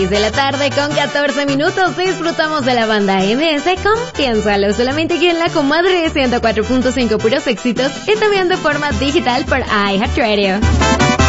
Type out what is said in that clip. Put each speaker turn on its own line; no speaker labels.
De la tarde con 14 minutos disfrutamos de la banda MS con Piénsalo, solamente aquí en La Comadre 104.5 puros éxitos y también de forma digital por iHeartRadio.